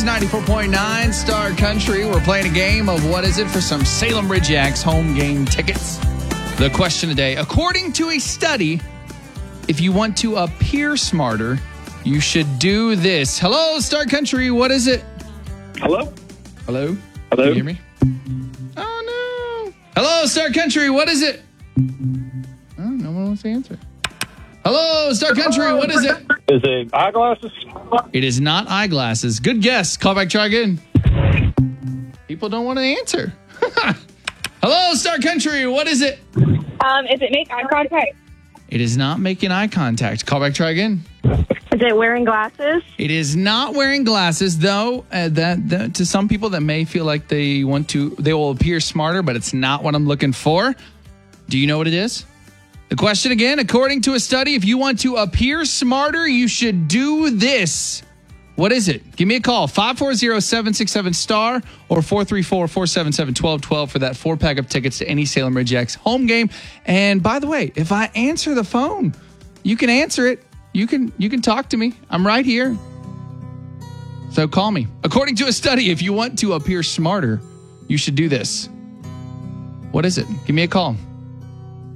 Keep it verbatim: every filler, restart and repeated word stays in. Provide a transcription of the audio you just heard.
ninety-four point nine Star Country. We're playing a game of what is it for some Salem Ridgeacs home game tickets. The question today, according to a study, if you want to appear smarter, you should do this. Hello, Star Country. What is it? Hello? Hello? Hello? Can you hear me? Oh, no. Hello, Star Country. What is it? Oh, no one wants to answer. Hello, Star Country. What is it? Is it eyeglasses? It is not eyeglasses. Good guess. Call back, try again. People don't want to answer. Hello, Star Country. What is it? Um, is it make eye contact? It is not making eye contact. Call back, try again. Is it wearing glasses? It is not wearing glasses, though. Uh, that, that to some people that may feel like they want to, they will appear smarter, but it's not what I'm looking for. Do you know what it is? The question again, according to a study, if you want to appear smarter, you should do this. What is it? Give me a call, five four zero, seven six seven, STAR or four three four, four seven seven, one two one two for that four-pack of tickets to any Salem Ridgeacs home game. And by the way, if I answer the phone, you can answer it. You can you can talk to me. I'm right here. So call me. According to a study, if you want to appear smarter, you should do this. What is it? Give me a call.